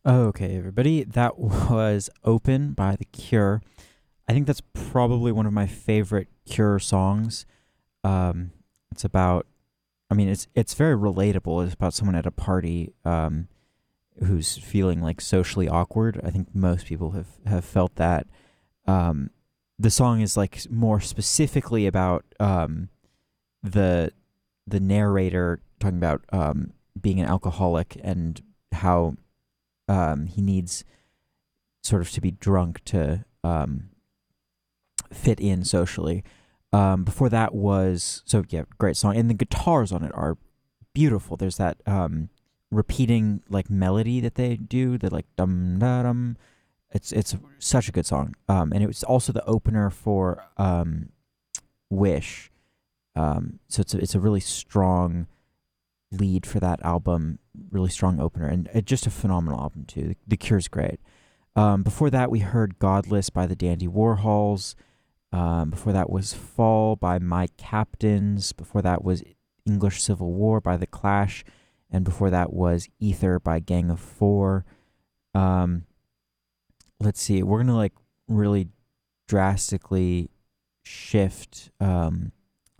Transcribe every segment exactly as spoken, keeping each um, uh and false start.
Okay, everybody, that was Open by The Cure. I think that's probably one of my favorite Cure songs. Um, it's about, I mean, it's it's very relatable. It's about someone at a party um, who's feeling like socially awkward. I think most people have, have felt that. Um, the song is like more specifically about um, the the narrator talking about um, being an alcoholic and how um, he needs sort of to be drunk to um, fit in socially. Um, before that was so yeah, great song, and the guitars on it are beautiful. There's that um, repeating like melody that they do, that like dum da dum. It's it's such a good song, um, and it was also the opener for um, Wish. Um, so it's a, it's a really strong lead for that album, really strong opener, and uh, just a phenomenal album too. The, the Cure's great. Um, before that, we heard Godless by the Dandy Warhols. Um, before that was Fall by My Captains. Before that was English Civil War by The Clash. And before that was Ether by Gang of Four. Um, let's see. We're going to like really drastically shift um,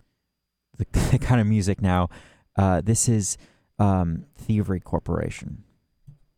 the, the kind of music now. Uh, this is um, Thievery Corporation.